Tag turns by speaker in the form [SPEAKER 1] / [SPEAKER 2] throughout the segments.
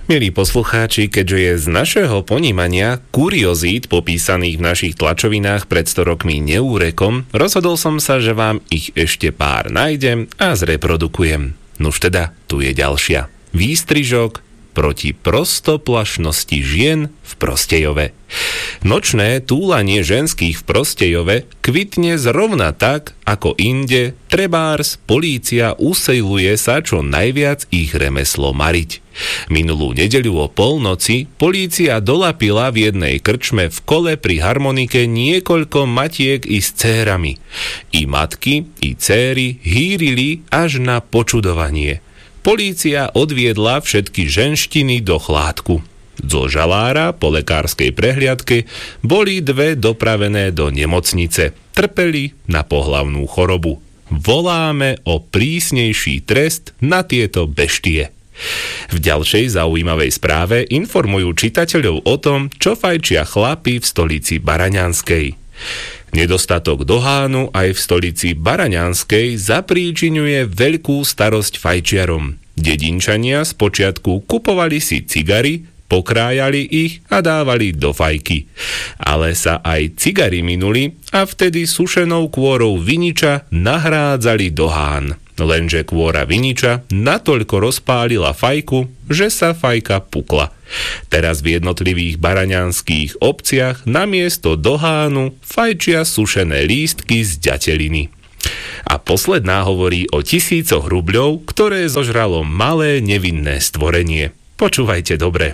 [SPEAKER 1] Milí poslucháči, keďže je z našeho ponímania kuriozít popísaných v našich tlačovinách pred 100 rokmi neúrekom, rozhodol som sa, že vám ich ešte pár nájdem a zreprodukujem. Nuž teda, tu je ďalšia. Výstrižok proti prostoplašnosti žien v Prostejove. Nočné túlanie ženských v Prostejove kvitne zrovna tak, ako inde, trebárs polícia usiluje sa čo najviac ich remeslo mariť. Minulú nedeľu o polnoci polícia dolapila v jednej krčme v kole pri harmonike niekoľko matiek i s cérami. I matky, i céry hýrili až na počudovanie. Polícia odviedla všetky ženštiny do chládku. Zo žalára po lekárskej prehliadke boli dve dopravené do nemocnice. Trpeli na pohlavnú chorobu. Voláme o prísnejší trest na tieto beštie. V ďalšej zaujímavej správe informujú čitateľov o tom, čo fajčia chlapi v stolici Baraňanskej. Nedostatok dohánu aj v stolici Baraňanskej zapríčinuje veľkú starosť fajčiarom. Dedinčania spočiatku kupovali si cigary, pokrájali ich a dávali do fajky. Ale sa aj cigary minuli a vtedy sušenou kôrou viniča nahrádzali dohán. Lenže kôra viniča natoľko rozpálila fajku, že sa fajka pukla. Teraz v jednotlivých baraňanských obciach namiesto dohánu fajčia sušené lístky z ďateliny. A posledná hovorí o 1000 rubľov, ktoré zožralo malé nevinné stvorenie. Počúvajte dobre.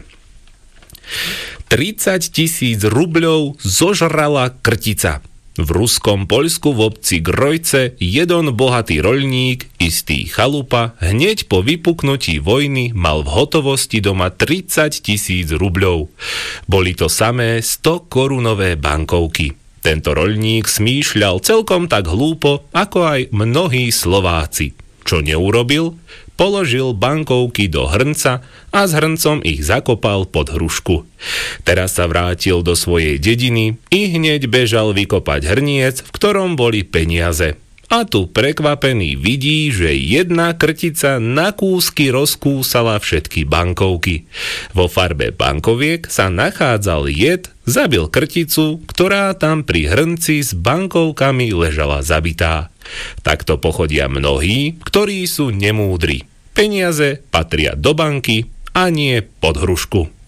[SPEAKER 1] 30 000 rubľov zožrala krtica. V ruskom Poľsku v obci Grojce jeden bohatý roľník, istý chalupa, hneď po vypuknutí vojny mal v hotovosti doma 30 000 rubľov. Boli to samé 100-korunové bankovky. Tento roľník smýšľal celkom tak hlúpo, ako aj mnohí Slováci. Čo neurobil? Položil bankovky do hrnca a s hrncom ich zakopal pod hrušku. Teraz sa vrátil do svojej dediny i hneď bežal vykopať hrniec, v ktorom boli peniaze. A tu prekvapený vidí, že jedna krtica na kúsky rozkúsala všetky bankovky. Vo farbe bankoviek sa nachádzal jed, zabil krticu, ktorá tam pri hrnci s bankovkami ležala zabitá. Takto pochodia mnohí, ktorí sú nemúdri. Peniaze patria do banky a nie pod hrušku.